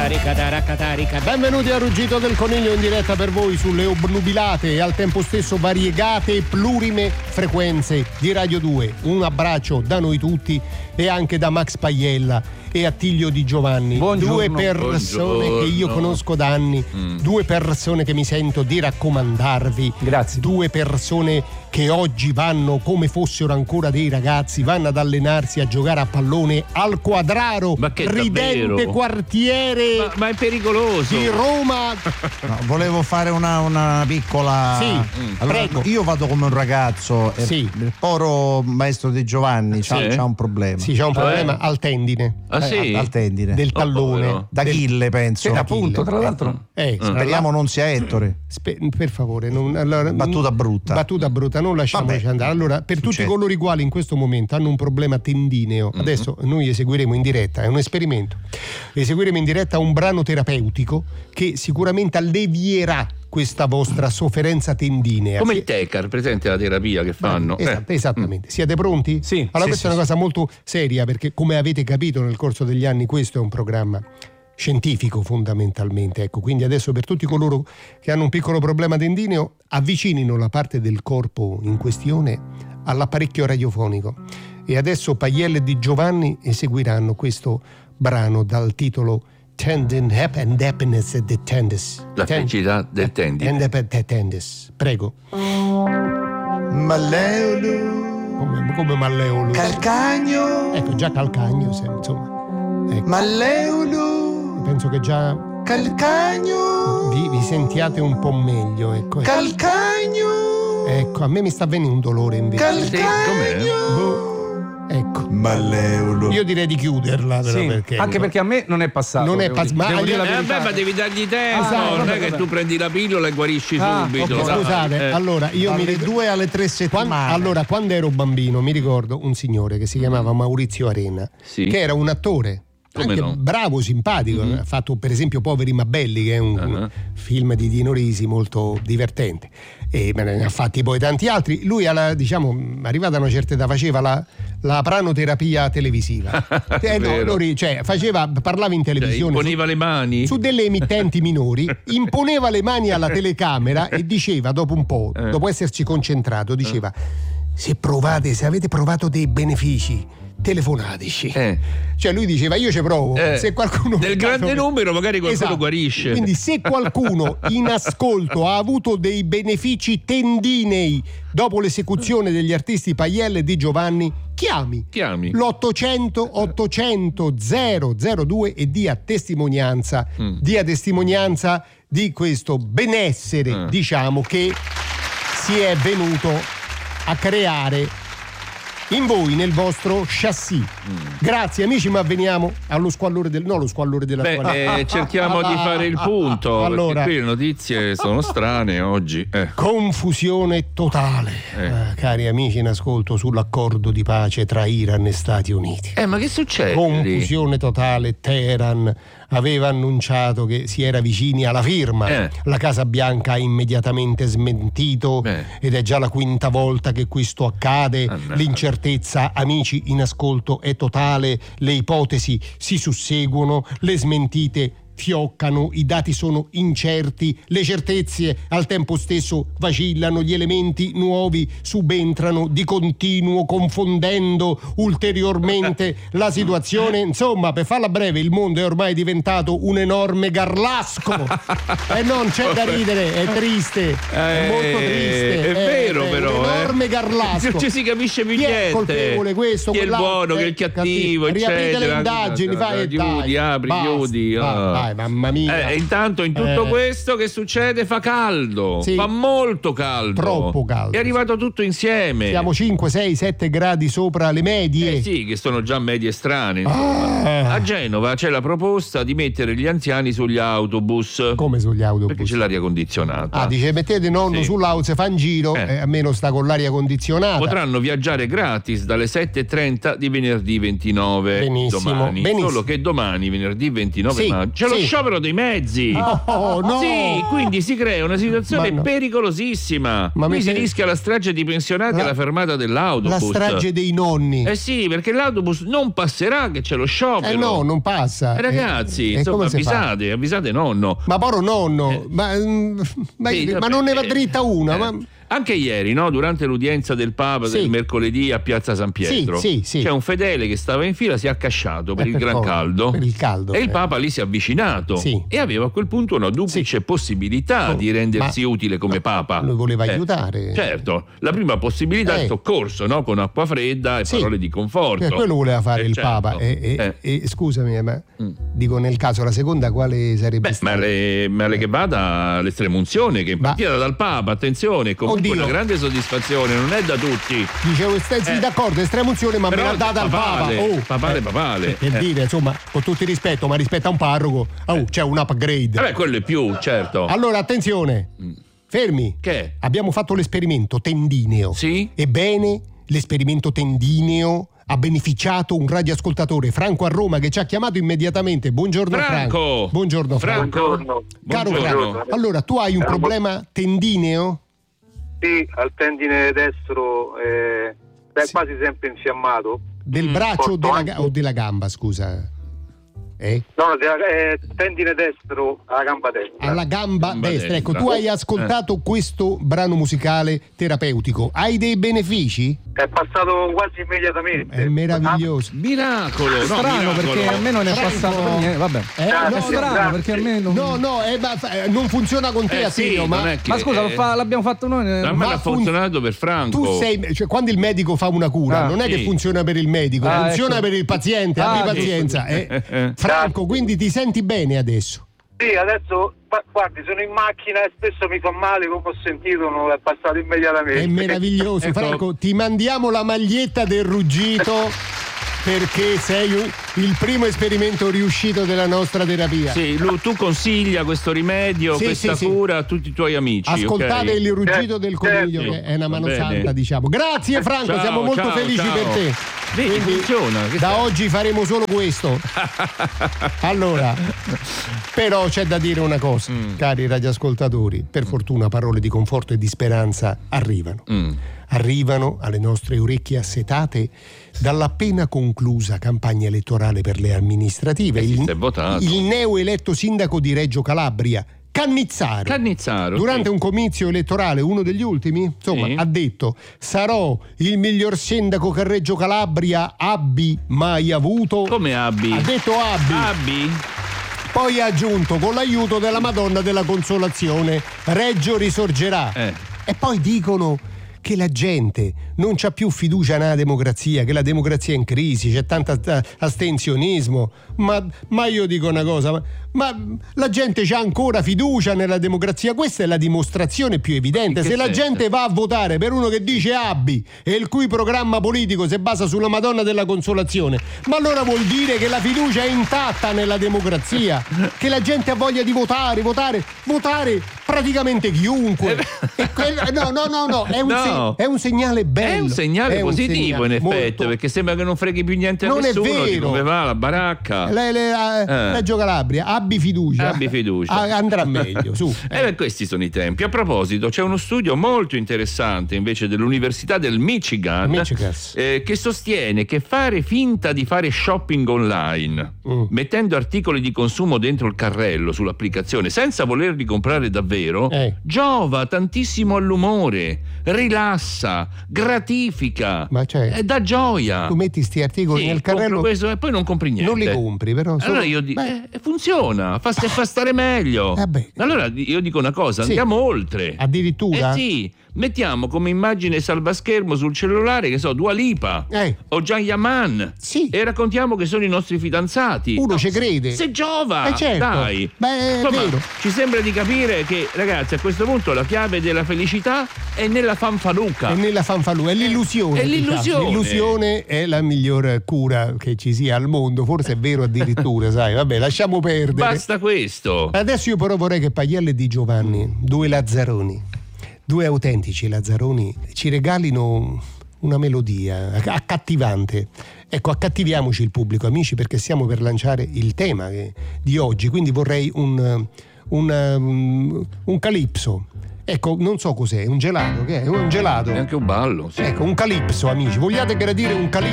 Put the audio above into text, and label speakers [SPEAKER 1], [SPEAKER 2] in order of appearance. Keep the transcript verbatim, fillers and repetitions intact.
[SPEAKER 1] Tarica, taraca, tarica. Benvenuti a Ruggito del Coniglio in diretta per voi sulle obnubilate e al tempo stesso variegate e plurime frequenze di Radio due. Un abbraccio da noi tutti e anche da Max Paiella e Attilio Di Giovanni.
[SPEAKER 2] Buongiorno.
[SPEAKER 1] Due persone Buongiorno. Che io conosco da anni, mm. due persone che mi sento di raccomandarvi.
[SPEAKER 2] Grazie.
[SPEAKER 1] Due persone che oggi vanno come fossero ancora dei ragazzi, vanno ad allenarsi a giocare a pallone al Quadraro,
[SPEAKER 3] ma che
[SPEAKER 1] ridente
[SPEAKER 3] davvero?
[SPEAKER 1] quartiere
[SPEAKER 3] ma, ma è pericoloso
[SPEAKER 1] di Roma.
[SPEAKER 2] No, volevo fare una, una piccola
[SPEAKER 1] sì,
[SPEAKER 2] mm. allora,
[SPEAKER 1] prego.
[SPEAKER 2] Io vado come un ragazzo e
[SPEAKER 1] sì.
[SPEAKER 2] il povero maestro Di Giovanni
[SPEAKER 1] sì.
[SPEAKER 2] c'ha, c'ha un problema.
[SPEAKER 1] Sì, c'ha un problema eh. al tendine.
[SPEAKER 3] Ah, sì?
[SPEAKER 2] Al, al tendine
[SPEAKER 1] del tallone,
[SPEAKER 3] oh,
[SPEAKER 2] d'Achille, penso.
[SPEAKER 1] Sì,
[SPEAKER 2] appunto,
[SPEAKER 1] tra l'altro. Eh,
[SPEAKER 2] mm. Speriamo non sia Ettore.
[SPEAKER 1] Spe- per favore, non, allora,
[SPEAKER 2] battuta brutta.
[SPEAKER 1] Battuta brutta, non lasciamoci Vabbè. andare. Allora, per Succede. tutti coloro i quali in questo momento hanno un problema tendineo, mm-hmm. adesso noi eseguiremo in diretta, è un esperimento. Eseguiremo in diretta un brano terapeutico che sicuramente allevierà questa vostra sofferenza tendinea.
[SPEAKER 3] Come il Tecar, presente la terapia che fanno.
[SPEAKER 1] Beh, esatto,
[SPEAKER 3] eh.
[SPEAKER 1] esattamente. Siete pronti?
[SPEAKER 2] Sì.
[SPEAKER 1] Allora
[SPEAKER 2] sì,
[SPEAKER 1] questa
[SPEAKER 2] sì,
[SPEAKER 1] è una
[SPEAKER 2] sì.
[SPEAKER 1] cosa molto seria, perché come avete capito nel corso degli anni questo è un programma scientifico fondamentalmente, ecco, quindi adesso per tutti coloro che hanno un piccolo problema tendineo avvicinino la parte del corpo in questione all'apparecchio radiofonico e adesso Paiella e Di Giovanni eseguiranno questo brano dal titolo Tendon and Happiness at the Tendis.
[SPEAKER 3] La felicità del tendine.
[SPEAKER 1] And the tendis. Prego.
[SPEAKER 2] Malleolo.
[SPEAKER 1] Come, come Malleolo?
[SPEAKER 2] Calcagno.
[SPEAKER 1] Ecco, già Calcagno, insomma. Ecco.
[SPEAKER 2] Malleolo.
[SPEAKER 1] Penso che già
[SPEAKER 2] Calcagno.
[SPEAKER 1] Vi, vi sentiate un po' meglio, ecco.
[SPEAKER 2] Calcagno.
[SPEAKER 1] Ecco, a me mi sta venendo un dolore invece.
[SPEAKER 2] Calcagno.
[SPEAKER 1] Boh. Ecco.
[SPEAKER 2] Malleolo.
[SPEAKER 1] Io direi di chiuderla però
[SPEAKER 4] sì,
[SPEAKER 1] perché
[SPEAKER 4] anche perché a me non è passato.
[SPEAKER 1] Non è passato. Ma,
[SPEAKER 3] eh, vabbè, ma devi dargli tempo,
[SPEAKER 1] ah,
[SPEAKER 3] non
[SPEAKER 1] no,
[SPEAKER 3] è che
[SPEAKER 1] no,
[SPEAKER 3] tu prendi la pillola e guarisci
[SPEAKER 1] ah,
[SPEAKER 3] subito.
[SPEAKER 1] Okay, scusate, eh. allora io
[SPEAKER 2] dalle
[SPEAKER 1] mi ricordo,
[SPEAKER 2] due alle tre settimane.
[SPEAKER 1] Quando, allora, quando ero bambino mi ricordo un signore che si chiamava Maurizio Arena,
[SPEAKER 3] sì.
[SPEAKER 1] che era un attore.
[SPEAKER 3] Come
[SPEAKER 1] anche
[SPEAKER 3] no?
[SPEAKER 1] bravo, simpatico, mm-hmm. ha fatto per esempio Poveri ma belli, che è un uh-huh. film di Dino Risi molto divertente, e ne ha fatti poi tanti altri. Lui alla, diciamo, arrivata a una certa età faceva la, la pranoterapia televisiva. eh, no, no, cioè, faceva, parlava in televisione,
[SPEAKER 3] cioè, imponeva
[SPEAKER 1] su,
[SPEAKER 3] le mani
[SPEAKER 1] su delle emittenti minori, imponeva le mani alla telecamera e diceva dopo un po', eh. dopo esserci concentrato, diceva eh. se provate, se avete provato dei benefici, telefonateci.
[SPEAKER 3] Eh.
[SPEAKER 1] Cioè lui diceva io ci provo,
[SPEAKER 3] eh.
[SPEAKER 1] se qualcuno
[SPEAKER 3] del grande
[SPEAKER 1] caso,
[SPEAKER 3] numero magari qualcuno
[SPEAKER 1] esatto.
[SPEAKER 3] guarisce.
[SPEAKER 1] Quindi se qualcuno in ascolto ha avuto dei benefici tendinei dopo l'esecuzione degli artisti Paiella e Di Giovanni, chiami,
[SPEAKER 3] chiami.
[SPEAKER 1] l'ottocento ottocento zero zero due e dia testimonianza mm. dia testimonianza di questo benessere mm. diciamo che si è venuto a creare in voi, nel vostro chassis. Mm. Grazie amici, ma veniamo allo squallore del no, lo squallore della
[SPEAKER 3] Beh, eh, cerchiamo di fare il punto,
[SPEAKER 1] allora,
[SPEAKER 3] perché qui le notizie sono strane oggi. Eh.
[SPEAKER 1] Confusione totale,
[SPEAKER 3] eh.
[SPEAKER 1] eh, cari amici in ascolto, sull'accordo di pace tra Iran e Stati Uniti.
[SPEAKER 3] Eh, ma che succede?
[SPEAKER 1] Confusione totale. Teheran aveva annunciato che si era vicini alla firma.
[SPEAKER 3] Eh.
[SPEAKER 1] La Casa Bianca ha immediatamente smentito
[SPEAKER 3] eh.
[SPEAKER 1] ed è già la quinta volta che questo accade.
[SPEAKER 3] Ah, no.
[SPEAKER 1] L'incertezza, amici in ascolto, è totale. Le ipotesi si susseguono, le smentite fioccano, i dati sono incerti, le certezze al tempo stesso vacillano, gli elementi nuovi subentrano di continuo, confondendo ulteriormente la situazione. Insomma, per farla breve, il mondo è ormai diventato un enorme garlasco e non c'è da ridere, è triste, è
[SPEAKER 3] eh,
[SPEAKER 1] molto triste,
[SPEAKER 3] è, è vero,
[SPEAKER 1] è
[SPEAKER 3] però
[SPEAKER 1] un enorme
[SPEAKER 3] eh.
[SPEAKER 1] garlasco.
[SPEAKER 3] Non ci si capisce più
[SPEAKER 1] chi
[SPEAKER 3] niente.
[SPEAKER 1] È colpevole questo,
[SPEAKER 3] chi è il buono, chi è il cattivo,
[SPEAKER 1] riaprite
[SPEAKER 3] eccetera.
[SPEAKER 1] le indagini, fai e
[SPEAKER 3] chiudi, apri,
[SPEAKER 1] basta,
[SPEAKER 3] chiudi.
[SPEAKER 1] vai, vai, mamma mia.
[SPEAKER 3] Eh, intanto in tutto
[SPEAKER 1] eh.
[SPEAKER 3] questo che succede? Fa caldo,
[SPEAKER 1] sì.
[SPEAKER 3] fa molto caldo,
[SPEAKER 1] troppo caldo.
[SPEAKER 3] È arrivato tutto insieme.
[SPEAKER 1] Siamo cinque, sei, sette gradi sopra le medie.
[SPEAKER 3] Eh sì, che sono già medie strane.
[SPEAKER 1] Ah.
[SPEAKER 3] A Genova c'è la proposta di mettere gli anziani sugli autobus.
[SPEAKER 1] Come sugli autobus?
[SPEAKER 3] Perché c'è l'aria condizionata.
[SPEAKER 1] Ah, dice mettete nonno
[SPEAKER 3] sì.
[SPEAKER 1] sull'auto, se fa in giro,
[SPEAKER 3] eh.
[SPEAKER 1] eh, almeno sta con l'aria condizionata.
[SPEAKER 3] Potranno viaggiare gratis dalle sette e trenta di venerdì ventinove.
[SPEAKER 1] Benissimo,
[SPEAKER 3] domani.
[SPEAKER 1] benissimo.
[SPEAKER 3] Solo che domani, venerdì ventinove
[SPEAKER 1] sì,
[SPEAKER 3] maggio, ce
[SPEAKER 1] sì.
[SPEAKER 3] lo
[SPEAKER 1] Sì.
[SPEAKER 3] sciopero dei mezzi.
[SPEAKER 1] Oh, no!
[SPEAKER 3] Sì, quindi si crea una situazione
[SPEAKER 1] Ma no.
[SPEAKER 3] pericolosissima.
[SPEAKER 1] Ma
[SPEAKER 3] Qui
[SPEAKER 1] mi
[SPEAKER 3] si
[SPEAKER 1] se-
[SPEAKER 3] rischia la strage di pensionati
[SPEAKER 1] La-
[SPEAKER 3] alla fermata
[SPEAKER 1] La
[SPEAKER 3] dell'autobus.
[SPEAKER 1] strage dei nonni.
[SPEAKER 3] Eh sì, perché l'autobus non passerà, che c'è lo sciopero.
[SPEAKER 1] Eh no, non passa.
[SPEAKER 3] Eh, ragazzi,
[SPEAKER 1] Eh, e
[SPEAKER 3] insomma,
[SPEAKER 1] come si fa?
[SPEAKER 3] avvisate, avvisate nonno.
[SPEAKER 1] Ma poro nonno, ma, mm, ma,
[SPEAKER 3] Sì,
[SPEAKER 1] ma
[SPEAKER 3] vabbè,
[SPEAKER 1] non ne va
[SPEAKER 3] eh,
[SPEAKER 1] dritta una.
[SPEAKER 3] eh.
[SPEAKER 1] Ma...
[SPEAKER 3] Anche ieri, no, durante l'udienza del Papa
[SPEAKER 1] Sì.
[SPEAKER 3] del mercoledì a Piazza San Pietro,
[SPEAKER 1] Sì, sì, sì.
[SPEAKER 3] c'è un fedele che stava in fila, si è accasciato per
[SPEAKER 1] Eh,
[SPEAKER 3] il
[SPEAKER 1] per
[SPEAKER 3] gran
[SPEAKER 1] forza,
[SPEAKER 3] caldo,
[SPEAKER 1] per il caldo,
[SPEAKER 3] e il
[SPEAKER 1] eh.
[SPEAKER 3] Papa lì si è avvicinato
[SPEAKER 1] Sì.
[SPEAKER 3] e aveva a quel punto una duplice possibilità
[SPEAKER 1] Oh,
[SPEAKER 3] di rendersi
[SPEAKER 1] ma-
[SPEAKER 3] utile come
[SPEAKER 1] no,
[SPEAKER 3] Papa.
[SPEAKER 1] lui voleva
[SPEAKER 3] Eh,
[SPEAKER 1] aiutare.
[SPEAKER 3] Certo, la prima possibilità è
[SPEAKER 1] Eh.
[SPEAKER 3] il soccorso, no? Con acqua fredda e
[SPEAKER 1] Sì.
[SPEAKER 3] parole di conforto.
[SPEAKER 1] Eh, quello voleva fare
[SPEAKER 3] Eh,
[SPEAKER 1] il
[SPEAKER 3] certo.
[SPEAKER 1] Papa. E, e-
[SPEAKER 3] Eh.
[SPEAKER 1] e scusami, ma
[SPEAKER 3] Mm.
[SPEAKER 1] dico nel caso la seconda quale sarebbe
[SPEAKER 3] Beh,
[SPEAKER 1] stata?
[SPEAKER 3] ma le, ma le che vada l'estrema unzione che è
[SPEAKER 1] Ma-
[SPEAKER 3] impartita dal Papa, attenzione, comunque
[SPEAKER 1] Oddio.
[SPEAKER 3] una grande soddisfazione, non è da tutti.
[SPEAKER 1] Dicevo, stai
[SPEAKER 3] Eh.
[SPEAKER 1] d'accordo, estrema unzione, ma
[SPEAKER 3] Però
[SPEAKER 1] me l'ha data il
[SPEAKER 3] papale,
[SPEAKER 1] Papa. Oh,
[SPEAKER 3] papale,
[SPEAKER 1] eh,
[SPEAKER 3] papale.
[SPEAKER 1] Per
[SPEAKER 3] Eh.
[SPEAKER 1] dire, insomma, con tutto il rispetto, ma rispetto a un parroco, oh, c'è un upgrade.
[SPEAKER 3] Vabbè, quello è più, certo.
[SPEAKER 1] Allora, attenzione, fermi.
[SPEAKER 3] Che?
[SPEAKER 1] Abbiamo fatto l'esperimento tendineo.
[SPEAKER 3] Sì?
[SPEAKER 1] Ebbene, l'esperimento tendineo ha beneficiato un radioascoltatore, Franco a Roma, che ci ha chiamato immediatamente. Buongiorno Franco.
[SPEAKER 3] Franco!
[SPEAKER 1] Buongiorno Franco.
[SPEAKER 3] Franco.
[SPEAKER 1] Caro
[SPEAKER 3] Buongiorno.
[SPEAKER 1] Franco, allora tu hai un
[SPEAKER 4] Eh,
[SPEAKER 1] problema tendineo?
[SPEAKER 4] Sì, al tendine destro eh, è
[SPEAKER 1] Sì.
[SPEAKER 4] quasi sempre infiammato.
[SPEAKER 1] Del
[SPEAKER 3] Mm,
[SPEAKER 1] braccio o
[SPEAKER 4] porto
[SPEAKER 1] della,
[SPEAKER 4] anche-
[SPEAKER 1] ga- o della gamba, scusa? Eh?
[SPEAKER 4] No, eh, tendine destro alla gamba destra.
[SPEAKER 1] Alla gamba,
[SPEAKER 3] Gamba
[SPEAKER 1] destra. Ecco,
[SPEAKER 3] destra.
[SPEAKER 1] tu hai ascoltato questo brano musicale terapeutico. Hai dei benefici?
[SPEAKER 4] È passato quasi immediatamente.
[SPEAKER 1] È meraviglioso.
[SPEAKER 3] Miracolo, no,
[SPEAKER 5] Strano
[SPEAKER 3] miracolo.
[SPEAKER 5] perché a me non è
[SPEAKER 1] Franco.
[SPEAKER 5] passato per niente. Vabbè.
[SPEAKER 1] Eh,
[SPEAKER 4] Ah,
[SPEAKER 1] no,
[SPEAKER 5] È
[SPEAKER 4] sì,
[SPEAKER 1] no,
[SPEAKER 5] strano
[SPEAKER 4] grazie.
[SPEAKER 5] perché a me non.
[SPEAKER 1] no, no, eh, ma, eh, non funziona con te,
[SPEAKER 3] Eh,
[SPEAKER 1] Attilio,
[SPEAKER 3] sì,
[SPEAKER 1] ma
[SPEAKER 3] non è che-
[SPEAKER 5] Ma scusa, lo
[SPEAKER 3] eh,
[SPEAKER 5] fa- l'abbiamo fatto noi.
[SPEAKER 3] A me
[SPEAKER 1] Ma
[SPEAKER 3] l'ha
[SPEAKER 1] fun-
[SPEAKER 3] funzionato per Franco.
[SPEAKER 1] tu sei, cioè, quando il medico fa una cura,
[SPEAKER 5] Ah,
[SPEAKER 1] non è
[SPEAKER 3] sì.
[SPEAKER 1] che funziona per il medico,
[SPEAKER 5] Ah,
[SPEAKER 1] funziona
[SPEAKER 5] ecco.
[SPEAKER 1] per il paziente.
[SPEAKER 5] Ah,
[SPEAKER 1] Abbi
[SPEAKER 5] sì.
[SPEAKER 1] pazienza. eh. Franco, quindi ti senti bene adesso?
[SPEAKER 4] Sì, adesso gu- guardi, sono in macchina e spesso mi fa male, come ho sentito, non è passato immediatamente.
[SPEAKER 1] È meraviglioso.
[SPEAKER 3] Ecco.
[SPEAKER 1] Franco, ti mandiamo la maglietta del ruggito perché sei un- il primo esperimento riuscito della nostra terapia.
[SPEAKER 3] Sì, lui- tu consiglia questo rimedio,
[SPEAKER 1] Sì,
[SPEAKER 3] questa
[SPEAKER 1] sì, sì.
[SPEAKER 3] cura a tutti i tuoi amici.
[SPEAKER 1] Ascoltate
[SPEAKER 3] ok?
[SPEAKER 1] il ruggito
[SPEAKER 4] Eh,
[SPEAKER 1] del coniglio,
[SPEAKER 4] certo.
[SPEAKER 1] che è una
[SPEAKER 3] Va
[SPEAKER 1] mano
[SPEAKER 3] bene.
[SPEAKER 1] santa, diciamo. Grazie Franco,
[SPEAKER 3] Ciao,
[SPEAKER 1] siamo molto
[SPEAKER 3] ciao,
[SPEAKER 1] felici
[SPEAKER 3] ciao.
[SPEAKER 1] per te.
[SPEAKER 3] Vedi,
[SPEAKER 1] Quindi,
[SPEAKER 3] funziona. Che
[SPEAKER 1] da
[SPEAKER 3] stai-
[SPEAKER 1] oggi faremo solo questo. Allora, però c'è da dire una cosa,
[SPEAKER 3] Mm.
[SPEAKER 1] cari radioascoltatori, per fortuna parole di conforto e di speranza arrivano.
[SPEAKER 3] Mm.
[SPEAKER 1] Arrivano alle nostre orecchie assetate dall'appena conclusa campagna elettorale per le amministrative.
[SPEAKER 3] Eh sì,
[SPEAKER 1] il,
[SPEAKER 3] si è votato.
[SPEAKER 1] il neoeletto sindaco di Reggio Calabria, Cannizzaro,
[SPEAKER 3] Cannizzaro.
[SPEAKER 1] durante
[SPEAKER 3] sì.
[SPEAKER 1] un comizio elettorale, uno degli ultimi, insomma,
[SPEAKER 3] Sì.
[SPEAKER 1] ha detto: sarò il miglior sindaco che Reggio Calabria abbi mai avuto.
[SPEAKER 3] Come Abbi?
[SPEAKER 1] Ha detto abbi.
[SPEAKER 3] Abbi?
[SPEAKER 1] Poi ha aggiunto: con l'aiuto della Madonna della Consolazione Reggio risorgerà.
[SPEAKER 3] Eh.
[SPEAKER 1] E poi dicono che la gente non c'ha più fiducia nella democrazia, che la democrazia è in crisi, c'è tanto astensionismo. Ma, ma io dico una cosa, ma, ma la gente c'ha ancora fiducia nella democrazia? Questa è la dimostrazione più evidente.
[SPEAKER 3] In che
[SPEAKER 1] Se la
[SPEAKER 3] senso?
[SPEAKER 1] gente va a votare per uno che dice abbi e il cui programma politico si basa sulla Madonna della Consolazione, ma allora vuol dire che la fiducia è intatta nella democrazia, che la gente ha voglia di votare, votare, votare praticamente chiunque. E quel- no, no, no, no, è un,
[SPEAKER 3] No.
[SPEAKER 1] se- è un segnale bello.
[SPEAKER 3] È un segnale
[SPEAKER 1] È un
[SPEAKER 3] positivo,
[SPEAKER 1] segnale
[SPEAKER 3] in effetti,
[SPEAKER 1] molto-
[SPEAKER 3] perché sembra che non freghi più niente a
[SPEAKER 1] Non è
[SPEAKER 3] nessuno di
[SPEAKER 1] vero.
[SPEAKER 3] come va la baracca.
[SPEAKER 1] Le, le,
[SPEAKER 3] Eh.
[SPEAKER 1] Reggio Calabria, abbi fiducia.
[SPEAKER 3] Abbi fiducia.
[SPEAKER 1] Ah, andrà meglio, su.
[SPEAKER 3] Eh, beh, questi sono i tempi. A proposito, c'è uno studio molto interessante invece dell'Università del Michigan,
[SPEAKER 1] Michigan.
[SPEAKER 3] eh, che sostiene che fare finta di fare shopping online,
[SPEAKER 1] Mm.
[SPEAKER 3] mettendo articoli di consumo dentro il carrello sull'applicazione senza volerli comprare davvero,
[SPEAKER 1] Eh.
[SPEAKER 3] giova tantissimo all'umore, rilassa, gratifica,
[SPEAKER 1] Ma certo.
[SPEAKER 3] e dà gioia.
[SPEAKER 1] Tu metti sti articoli
[SPEAKER 3] Sì,
[SPEAKER 1] nel
[SPEAKER 3] compro
[SPEAKER 1] carrello,
[SPEAKER 3] questo e poi non compri niente.
[SPEAKER 1] non li compri, però. sono-
[SPEAKER 3] Allora io dico,
[SPEAKER 1] Beh,
[SPEAKER 3] eh, funziona, fa, fa stare meglio.
[SPEAKER 1] Eh beh.
[SPEAKER 3] Allora io dico una cosa,
[SPEAKER 1] Sì.
[SPEAKER 3] andiamo oltre.
[SPEAKER 1] addirittura?
[SPEAKER 3] Eh sì, mettiamo come immagine salvaschermo sul cellulare, che so, Dua Lipa
[SPEAKER 1] Eh.
[SPEAKER 3] o Gian Yaman,
[SPEAKER 1] Sì.
[SPEAKER 3] e raccontiamo che sono i nostri fidanzati.
[SPEAKER 1] Uno
[SPEAKER 3] No,
[SPEAKER 1] ci crede.
[SPEAKER 3] Se giova,
[SPEAKER 1] Eh, certo.
[SPEAKER 3] dai.
[SPEAKER 1] Beh, è
[SPEAKER 3] Insomma,
[SPEAKER 1] vero.
[SPEAKER 3] ci sembra di capire che, ragazzi, a questo punto la chiave della felicità è nella fanfaluca.
[SPEAKER 1] È nella fanfalù, è l'illusione.
[SPEAKER 3] È l'illusione.
[SPEAKER 1] diciamo. L'illusione è la miglior cura che ci sia al mondo, forse è vero addirittura, sai, vabbè, lasciamo perdere.
[SPEAKER 3] Basta questo.
[SPEAKER 1] Adesso io però vorrei che Pagliello e Di Giovanni, due Lazzaroni, due autentici Lazzaroni, ci regalino una melodia accattivante. Ecco, accattiviamoci il pubblico, amici, perché stiamo per lanciare il tema che- di oggi, quindi vorrei un, un, um, un calipso. Ecco, non so cos'è, un gelato, che è? Un gelato.
[SPEAKER 3] È anche un ballo, sì.
[SPEAKER 1] Ecco, un calipso, amici. Vogliate gradire un calipso?